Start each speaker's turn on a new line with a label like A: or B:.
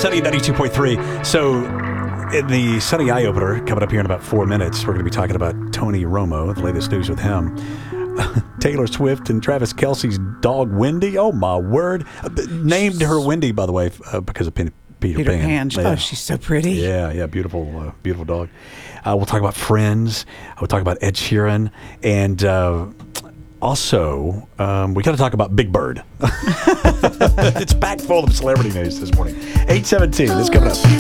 A: Sunny 92.3. So, in the Sunny Eye Opener, coming up here in about 4 minutes, we're going to be talking about Tony Romo, the latest news with him. Taylor Swift and Travis Kelce's dog, Wendy. Oh, my word. Named her Wendy, by the way, because of Peter Pan.
B: Yeah. Oh, she's so pretty.
A: Yeah, beautiful, beautiful dog. We'll talk about Friends. We'll talk about Ed Sheeran. And also, we got to talk about Big Bird. It's packed full of celebrity news this morning. 8:17, this coming up.